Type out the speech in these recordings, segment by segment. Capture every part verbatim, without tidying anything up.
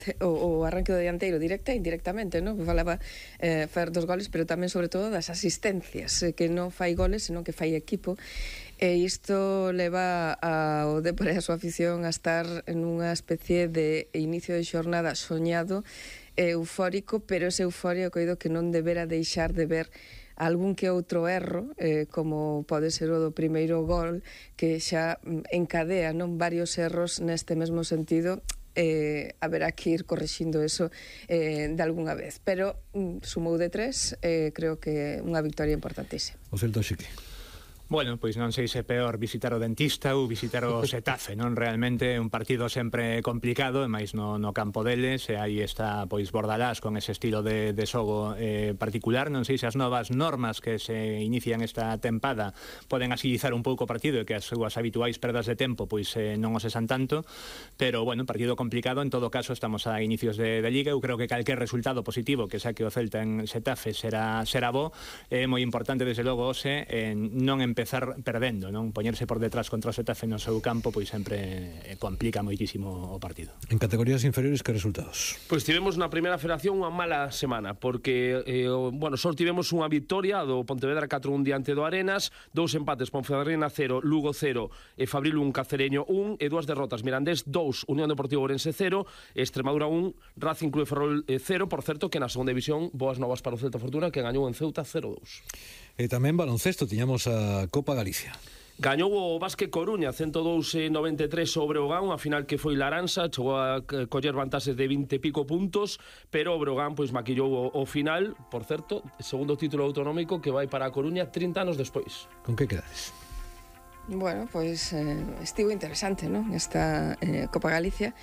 o, o arranque do dianteiro directa e indirectamente, non? Falaba eh, Fer dos goles, pero tamén sobre todo das asistencias, eh, que non fai goles, senón que fai equipo, e isto leva ao Dépor e a súa afición a estar en unha especie de inicio de xornada soñado, eufórico, pero ese euforia coido que non debera deixar de ver algún que outro erro, eh, como pode ser o do primeiro gol, que xa encadea non varios erros neste mesmo sentido. Eh, haberá que ir corrixindo eso eh, de algunha vez, pero mm, sumou de tres, eh, creo que unha victoria importantísima. O Celta Xique. Bueno, pois non sei se é peor visitar o dentista ou visitar o Xetafe, non? Realmente é un partido sempre complicado, e máis no, no campo deles, e aí está pois Bordalás con ese estilo de, de xogo eh, particular. Non sei se as novas normas que se inician esta tempada poden agilizar un pouco o partido e que as súas habituais perdas de tempo pois eh, non o sesan tanto, pero bueno, partido complicado. En todo caso, estamos a inicios de, de Liga. Eu creo que calquer resultado positivo que saque o Celta en Xetafe será, será bo. É moi importante, desde logo, hoxe, eh, non empezar empezar perdendo, non? Poñerse por detrás contra o Xetafe no seu campo pois sempre complica moitísimo o partido. En categorías inferiores, que resultados? Pois tivemos na primeira federación unha mala semana, porque eh, bueno, só tivemos unha victoria do Pontevedra catro un diante do Arenas, dous empates, Ponferradina cero, Lugo cero, e Fabril un, Cacereño un, e dúas derrotas, Mirandés dous, Unión Deportivo Ourense cero, Extremadura un, Racing Club de Ferrol cero, por certo que na segunda división boas novas para o Celta Fortuna, que gañou en Ceuta cero dous. E tamén baloncesto, tiñamos a Copa Galicia. Gañou o Basque Coruña cento dous a noventa e tres sobre o Breogán, unha final que foi laranxa, chegou a coller vantaxes de vinte e pico puntos, pero o Breogán pois maquillou o, o final, por certo, segundo título autonómico que vai para a Coruña trinta anos despois. Con que quedades? Bueno, pois eh, estivo interesante, non? Esta eh, Copa Galicia.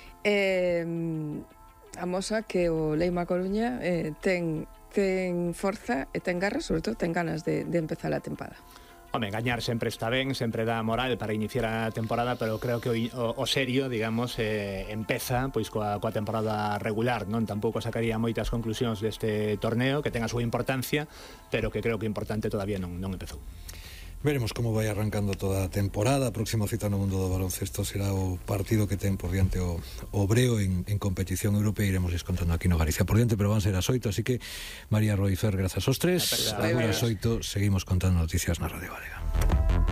Eh, amosa que o Leima Coruña eh, ten ten forza e ten garra, sobre todo ten ganas de, de empezar a tempada. Home, gañar sempre está ben, sempre dá moral para iniciar a temporada, pero creo que o, o, o serio, digamos, eh, empeza pois coa, coa temporada regular, non? Tampouco sacaría moitas conclusións deste torneo, que ten a súa importancia, pero que creo que importante todavía non, non empezou. Veremos como vai arrancando toda a temporada. A próxima cita no mundo do baloncesto será o partido que ten por diante o, o Breo en, en competición europea. Iremos contando aquí no Galicia por diante, pero van ser as oito, así que María Roifer, grazas aos tres. A as oito seguimos contando noticias na Radio Galega.